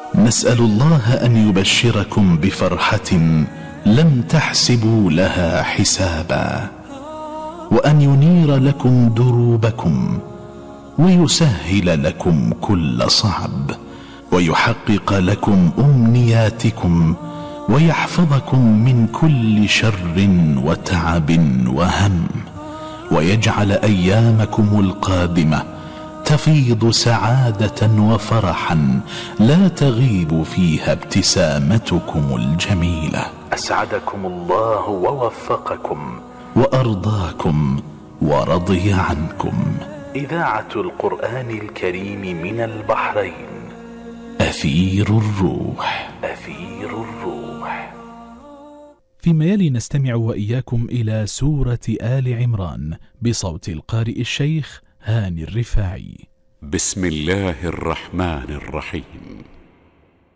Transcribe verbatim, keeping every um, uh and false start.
نسأل الله أن يبشركم بفرحة لم تحسبوا لها حسابا، وأن ينير لكم دروبكم، ويسهل لكم كل صعب، ويحقق لكم أمنياتكم، ويحفظكم من كل شر وتعب وهم، ويجعل أيامكم القادمة تفيض سعادة وفرحا لا تغيب فيها ابتسامتكم الجميلة. أسعدكم الله ووفقكم وأرضاكم ورضي عنكم. إذاعة القرآن الكريم من البحرين، أثير الروح. أثير الروح. فيما يلي نستمع وإياكم إلى سورة آل عمران بصوت القارئ الشيخ هاني الرفاعي. بسم الله الرحمن الرحيم.